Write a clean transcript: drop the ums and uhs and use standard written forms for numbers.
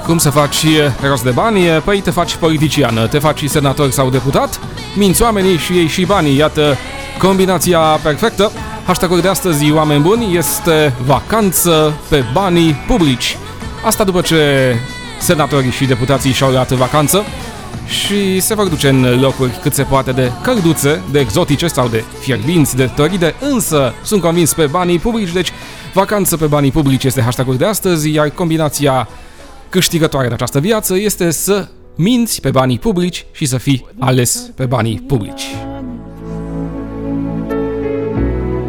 Cum să faci rost de bani? Păi te faci politician, te faci senator sau deputat, minți oamenii și iei și banii. Iată combinația perfectă. Hashtag-ul de astăzi, oameni buni, este vacanță pe banii publici. Asta după ce senatorii și deputații și-au luat vacanță și se vor duce în locuri cât se poate de călduțe, de exotice sau de fierbinți, de tăride, însă sunt convins pe banii publici, deci vacanță pe banii publici este hashtag-ul de astăzi, iar combinația câștigătoare de această viață este să minți pe banii publici și să fii ales pe banii publici.